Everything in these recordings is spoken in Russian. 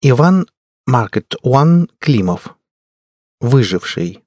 Иван Маркет Уан Климов. Выживший.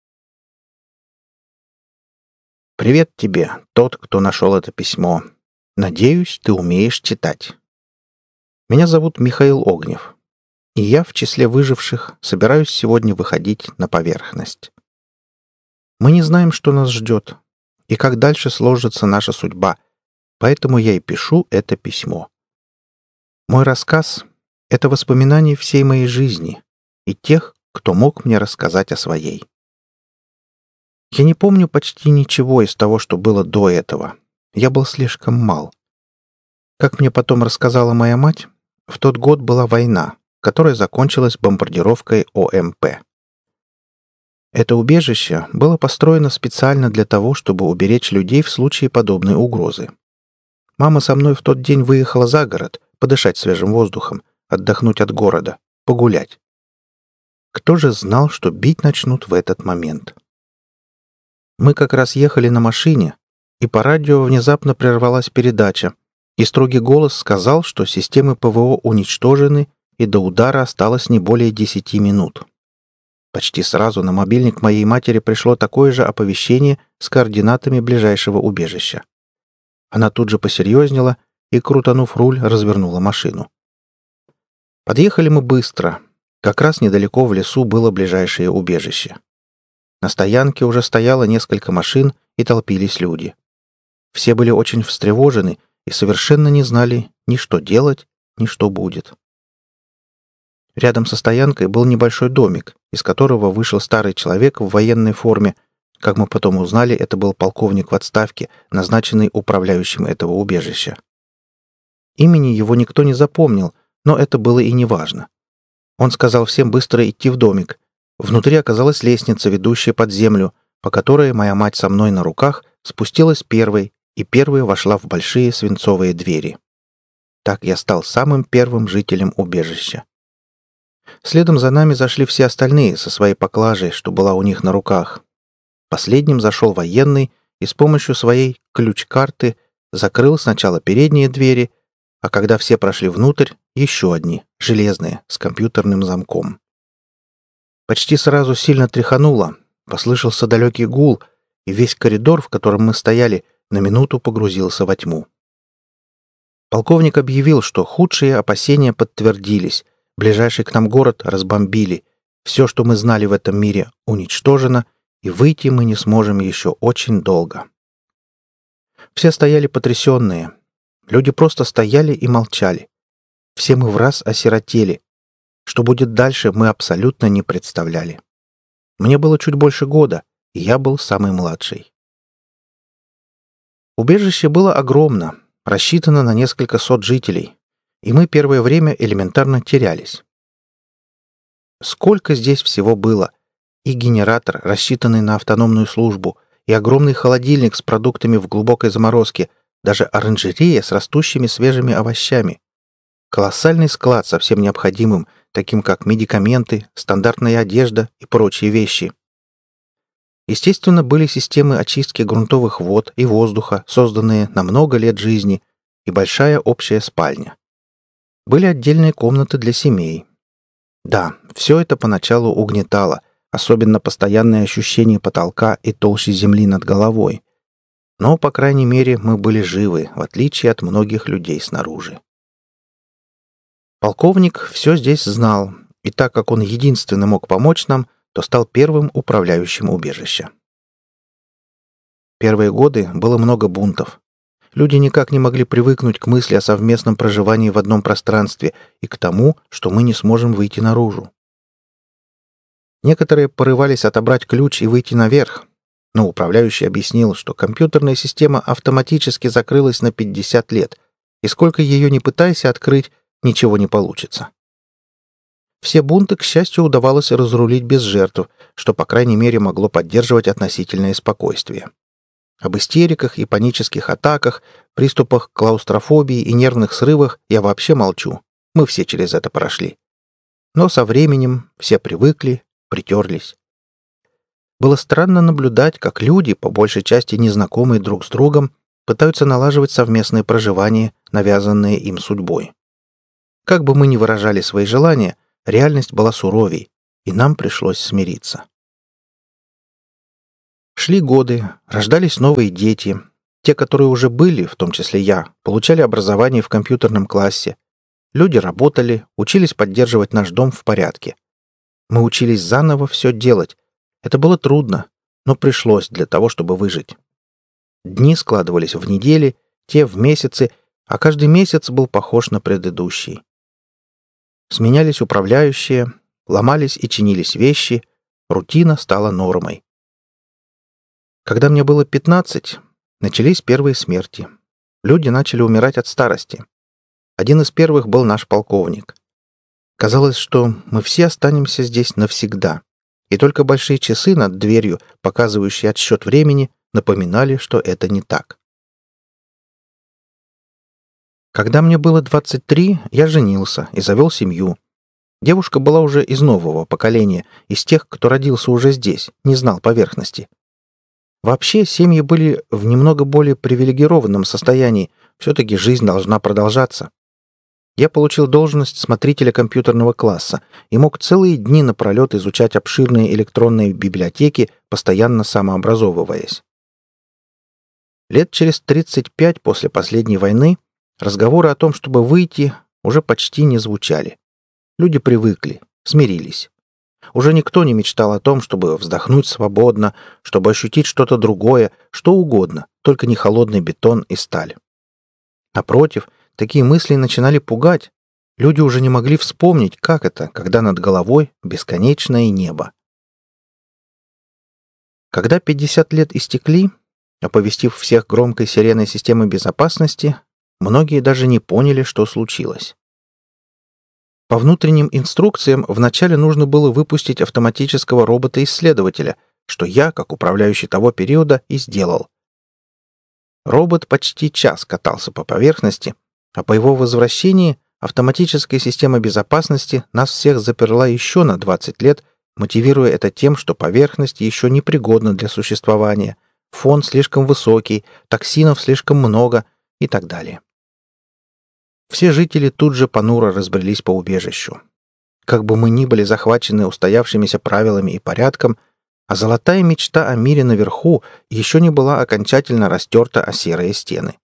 Привет тебе, тот, кто нашел это письмо. Надеюсь, ты умеешь читать. Меня зовут Михаил Огнев, и я в числе выживших собираюсь сегодня выходить на поверхность. Мы не знаем, что нас ждет, и как дальше сложится наша судьба, поэтому я и пишу это письмо. Мой рассказ — это воспоминания всей моей жизни и тех, кто мог мне рассказать о своей. Я не помню почти ничего из того, что было до этого. Я был слишком мал. Как мне потом рассказала моя мать, в тот год была война, которая закончилась бомбардировкой ОМП. Это убежище было построено специально для того, чтобы уберечь людей в случае подобной угрозы. Мама со мной в тот день выехала за город, подышать свежим воздухом, отдохнуть от города, погулять. Кто же знал, что бить начнут в этот момент? Мы как раз ехали на машине, и по радио внезапно прервалась передача, и строгий голос сказал, что системы ПВО уничтожены, и до удара осталось не более 10 минут. Почти сразу на мобильник моей матери пришло такое же оповещение с координатами ближайшего убежища. Она тут же посерьезнела и, крутанув руль, развернула машину. Подъехали мы быстро. Как раз недалеко в лесу было ближайшее убежище. На стоянке уже стояло несколько машин и толпились люди. Все были очень встревожены и совершенно не знали ни что делать, ни что будет. Рядом со стоянкой был небольшой домик, из которого вышел старый человек в военной форме. Как мы потом узнали, это был полковник в отставке, назначенный управляющим этого убежища. Имени его никто не запомнил, но это было и не важно. Он сказал всем быстро идти в домик. Внутри оказалась лестница, ведущая под землю, по которой моя мать со мной на руках спустилась первой, и первая вошла в большие свинцовые двери. Так я стал самым первым жителем убежища. Следом за нами зашли все остальные со своей поклажей, что была у них на руках. Последним зашел военный и с помощью своей ключ-карты закрыл сначала передние двери, а когда все прошли внутрь, еще одни, железные, с компьютерным замком. Почти сразу сильно тряхануло, послышался далекий гул, и весь коридор, в котором мы стояли, на минуту погрузился во тьму. Полковник объявил, что худшие опасения подтвердились, ближайший к нам город разбомбили, все, что мы знали в этом мире, уничтожено, и выйти мы не сможем еще очень долго. Все стояли потрясенные. Люди просто стояли и молчали. Все мы враз осиротели. Что будет дальше, мы абсолютно не представляли. Мне было чуть больше года, и я был самый младший. Убежище было огромно, рассчитано на несколько сот жителей, и мы первое время элементарно терялись. Сколько здесь всего было! И генератор, рассчитанный на автономную службу, и огромный холодильник с продуктами в глубокой заморозке, даже оранжерея с растущими свежими овощами. Колоссальный склад со всем необходимым, таким как медикаменты, стандартная одежда и прочие вещи. Естественно, были системы очистки грунтовых вод и воздуха, созданные на много лет жизни, и большая общая спальня. Были отдельные комнаты для семей. Да, все это поначалу угнетало, особенно постоянное ощущение потолка и толщи земли над головой. Но, по крайней мере, мы были живы, в отличие от многих людей снаружи. Полковник все здесь знал, и так как он единственный мог помочь нам, то стал первым управляющим убежища. Первые годы было много бунтов. Люди никак не могли привыкнуть к мысли о совместном проживании в одном пространстве и к тому, что мы не сможем выйти наружу. Некоторые порывались отобрать ключ и выйти наверх, но управляющий объяснил, что компьютерная система автоматически закрылась на 50 лет, и сколько ее ни пытайся открыть, ничего не получится. Все бунты, к счастью, удавалось разрулить без жертв, что, по крайней мере, могло поддерживать относительное спокойствие. Об истериках и панических атаках, приступах клаустрофобии и нервных срывах я вообще молчу. Мы все через это прошли. Но со временем все привыкли, притерлись. Было странно наблюдать, как люди, по большей части незнакомые друг с другом, пытаются налаживать совместное проживание, навязанное им судьбой. Как бы мы ни выражали свои желания, реальность была суровей, и нам пришлось смириться. Шли годы, рождались новые дети. Те, которые уже были, в том числе я, получали образование в компьютерном классе. Люди работали, учились поддерживать наш дом в порядке. Мы учились заново все делать. Это было трудно, но пришлось для того, чтобы выжить. Дни складывались в недели, те в месяцы, а каждый месяц был похож на предыдущий. Сменялись управляющие, ломались и чинились вещи, рутина стала нормой. Когда мне было 15, начались первые смерти. Люди начали умирать от старости. Один из первых был наш полковник. Казалось, что мы все останемся здесь навсегда, и только большие часы над дверью, показывающие отсчет времени, напоминали, что это не так. Когда мне было 23, я женился и завел семью. Девушка была уже из нового поколения, из тех, кто родился уже здесь, не знал поверхности. Вообще, семьи были в немного более привилегированном состоянии, все-таки жизнь должна продолжаться. Я получил должность смотрителя компьютерного класса и мог целые дни напролет изучать обширные электронные библиотеки, постоянно самообразовываясь. Лет через 35 после последней войны разговоры о том, чтобы выйти, уже почти не звучали. Люди привыкли, смирились. Уже никто не мечтал о том, чтобы вздохнуть свободно, чтобы ощутить что-то другое, что угодно, только не холодный бетон и сталь. Напротив, такие мысли начинали пугать. Люди уже не могли вспомнить, как это, когда над головой бесконечное небо. Когда 50 лет истекли, оповестив всех громкой сиреной системы безопасности, многие даже не поняли, что случилось. По внутренним инструкциям вначале нужно было выпустить автоматического робота-исследователя, что я, как управляющий того периода, и сделал. Робот почти час катался по поверхности, а по его возвращении автоматическая система безопасности нас всех заперла еще на 20 лет, мотивируя это тем, что поверхность еще не пригодна для существования, фон слишком высокий, токсинов слишком много и так далее. Все жители тут же понуро разбрелись по убежищу. Как бы мы ни были захвачены устоявшимися правилами и порядком, а золотая мечта о мире наверху еще не была окончательно растерта о серые стены.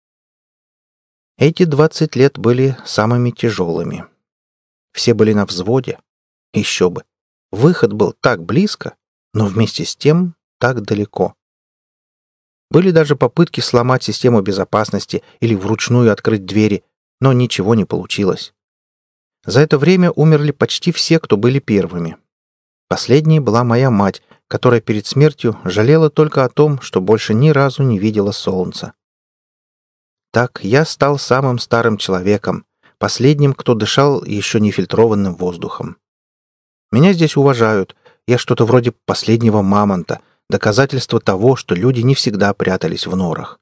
Эти 20 лет были самыми тяжелыми. Все были на взводе. Еще бы. Выход был так близко, но вместе с тем так далеко. Были даже попытки сломать систему безопасности или вручную открыть двери, но ничего не получилось. За это время умерли почти все, кто были первыми. Последней была моя мать, которая перед смертью жалела только о том, что больше ни разу не видела солнца. Так я стал самым старым человеком, последним, кто дышал еще не фильтрованным воздухом. Меня здесь уважают, я что-то вроде последнего мамонта, доказательство того, что люди не всегда прятались в норах.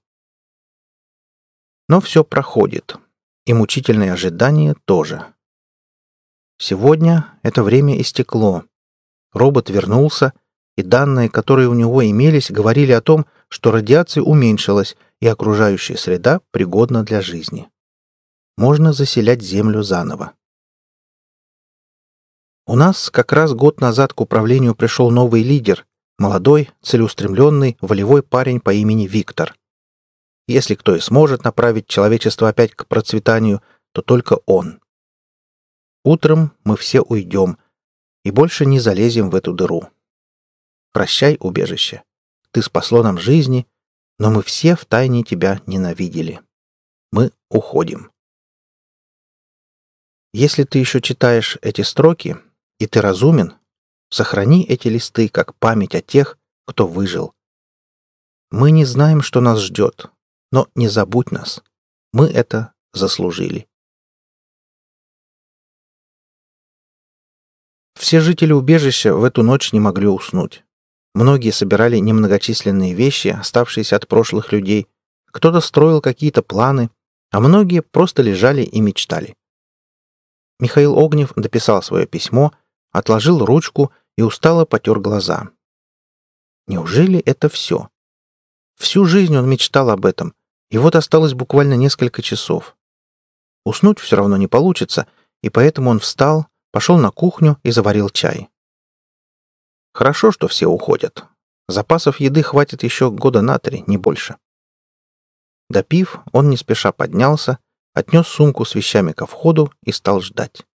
Но все проходит. И мучительное ожидание тоже. Сегодня это время истекло. Робот вернулся, и данные, которые у него имелись, говорили о том, что радиация уменьшилась, и окружающая среда пригодна для жизни. Можно заселять Землю заново. У нас как раз год назад к управлению пришел новый лидер, молодой, целеустремленный, волевой парень по имени Виктор. Если кто и сможет направить человечество опять к процветанию, то только он. Утром мы все уйдем и больше не залезем в эту дыру. Прощай, убежище. Ты спасло нам жизни, но мы все втайне тебя ненавидели. Мы уходим. Если ты еще читаешь эти строки, и ты разумен, сохрани эти листы как память о тех, кто выжил. Мы не знаем, что нас ждет, но не забудь нас. Мы это заслужили. Все жители убежища в эту ночь не могли уснуть. Многие собирали немногочисленные вещи, оставшиеся от прошлых людей. Кто-то строил какие-то планы, а многие просто лежали и мечтали. Михаил Огнев дописал свое письмо, отложил ручку и устало потер глаза. Неужели это все? Всю жизнь он мечтал об этом, и вот осталось буквально несколько часов. Уснуть все равно не получится, и поэтому он встал, пошел на кухню и заварил чай. Хорошо, что все уходят. Запасов еды хватит еще года на 3, не больше. Допив, он не спеша поднялся, отнес сумку с вещами ко входу и стал ждать.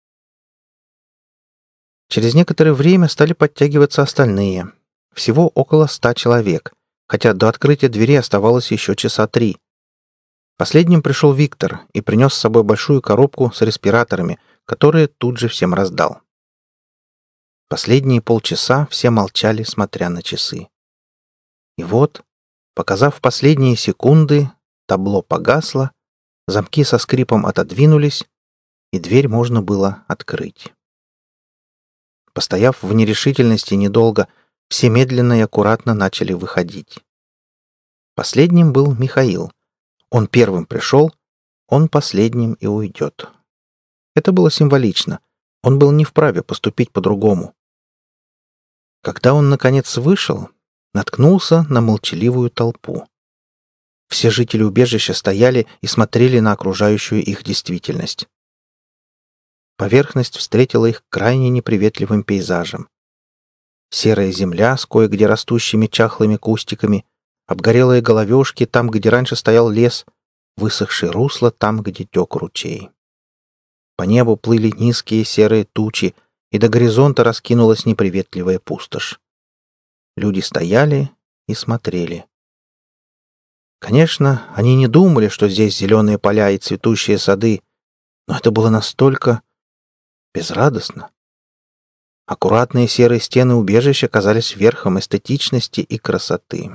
Через некоторое время стали подтягиваться остальные. Всего около 100 человек, хотя до открытия двери оставалось еще часа 3. Последним пришел Виктор и принес с собой большую коробку с респираторами, которые тут же всем раздал. Последние полчаса все молчали, смотря на часы. И вот, показав последние секунды, табло погасло, замки со скрипом отодвинулись, и дверь можно было открыть. Постояв в нерешительности недолго, все медленно и аккуратно начали выходить. Последним был Михаил. Он первым пришел, он последним и уйдет. Это было символично. Он был не вправе поступить по-другому. Когда он, наконец, вышел, наткнулся на молчаливую толпу. Все жители убежища стояли и смотрели на окружающую их действительность. Поверхность встретила их крайне неприветливым пейзажем. Серая земля с кое-где растущими чахлыми кустиками, обгорелые головешки там, где раньше стоял лес, высохшие русла там, где тек ручей. По небу плыли низкие серые тучи, и до горизонта раскинулась неприветливая пустошь. Люди стояли и смотрели. Конечно, они не думали, что здесь зеленые поля и цветущие сады, но это было настолько безрадостно. Аккуратные серые стены убежища казались верхом эстетичности и красоты.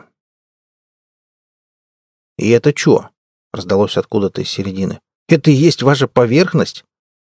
«И это чё?» — раздалось откуда-то из середины. «Это и есть ваша поверхность?»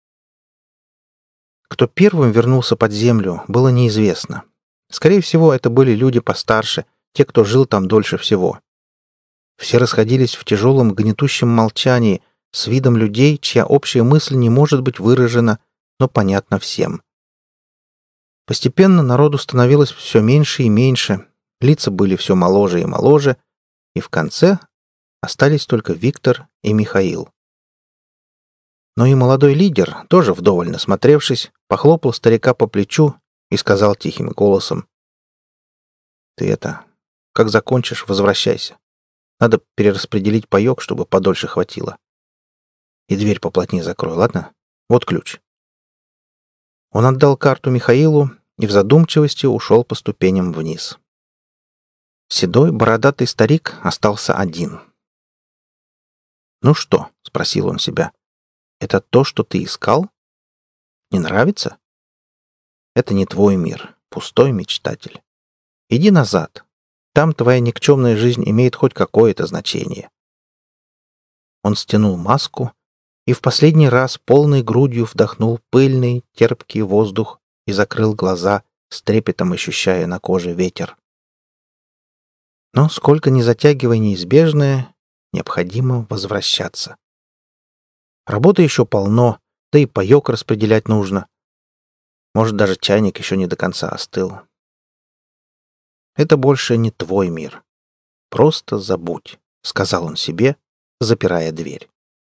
Кто первым вернулся под землю, было неизвестно. Скорее всего, это были люди постарше, те, кто жил там дольше всего. Все расходились в тяжелом гнетущем молчании, с видом людей, чья общая мысль не может быть выражена, но понятна всем. Постепенно народу становилось все меньше и меньше, лица были все моложе и моложе, и в конце остались только Виктор и Михаил. Но и молодой лидер, тоже вдоволь насмотревшись, похлопал старика по плечу и сказал тихим голосом: «Ты это, как закончишь, возвращайся. Надо перераспределить паёк, чтобы подольше хватило. И дверь поплотнее закрой, ладно? Вот ключ». Он отдал карту Михаилу и в задумчивости ушел по ступеням вниз. Седой, бородатый старик остался один. «Ну что?» — спросил он себя. «Это то, что ты искал? Не нравится? Это не твой мир, пустой мечтатель. Иди назад. Там твоя никчемная жизнь имеет хоть какое-то значение». Он стянул маску и в последний раз полной грудью вдохнул пыльный, терпкий воздух и закрыл глаза, с трепетом ощущая на коже ветер. Но сколько ни затягивай неизбежное, необходимо возвращаться. Работы еще полно, да и паёк распределять нужно. Может, даже чайник еще не до конца остыл. Это больше не твой мир. Просто забудь, — сказал он себе, запирая дверь.